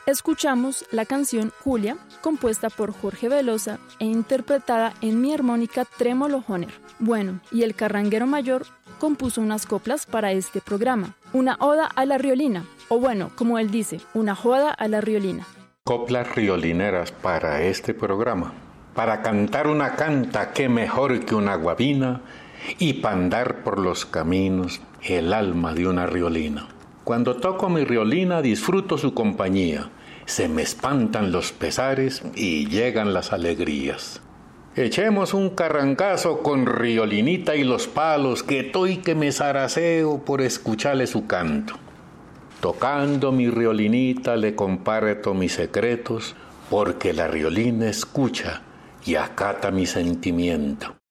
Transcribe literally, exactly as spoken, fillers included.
Escuchamos la canción Julia, compuesta por Jorge Velosa e interpretada en mi armónica trémolo Honer. Bueno, y el carranguero mayor compuso unas coplas para este programa, una oda a la riolina, o bueno, como él dice, una joda a la riolina. Coplas riolineras para este programa, para cantar una canta que mejor que una guabina y pa' andar por los caminos el alma de una riolina. Cuando toco mi riolina disfruto su compañía, se me espantan los pesares y llegan las alegrías. Echemos un carrangazo con riolinita y los palos, que estoy que me zaraceo por escucharle su canto. Tocando mi riolinita le comparto mis secretos, porque la riolina escucha y acata mi sentimiento.